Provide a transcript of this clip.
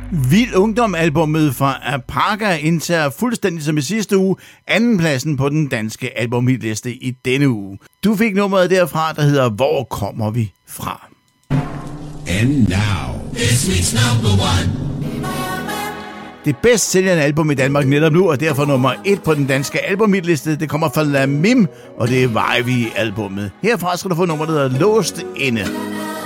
Vild Ungdom-albummet fra Apaka indtager fuldstændig som i sidste uge andenpladsen på den danske albumhitliste i denne uge. Du fik nummeret derfra, der hedder Hvor kommer vi fra? And now, this week's number one. Det bedst sælgende album i Danmark netop nu, og derfor nummer 1 på den danske albumhitliste, det kommer fra La Mim, og det er Vejvi-albummet. Herfra skal du få nummeret, der hedder Låst Inde.